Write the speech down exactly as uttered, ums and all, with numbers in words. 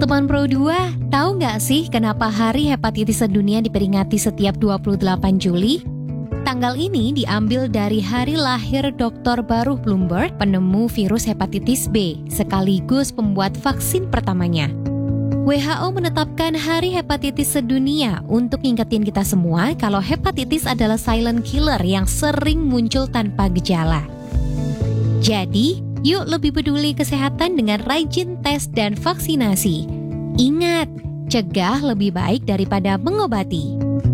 Sobat Pro dua, tahu nggak sih kenapa Hari Hepatitis Sedunia diperingati setiap dua puluh delapan Juli? Tanggal ini diambil dari hari lahir doktor Baruch Blumberg, penemu virus hepatitis B, sekaligus pembuat vaksin pertamanya. W H O menetapkan Hari Hepatitis Sedunia untuk ngingetin kita semua kalau hepatitis adalah silent killer yang sering muncul tanpa gejala. Jadi, yuk lebih peduli kesehatan dengan rajin tes dan vaksinasi. Ingat, cegah lebih baik daripada mengobati.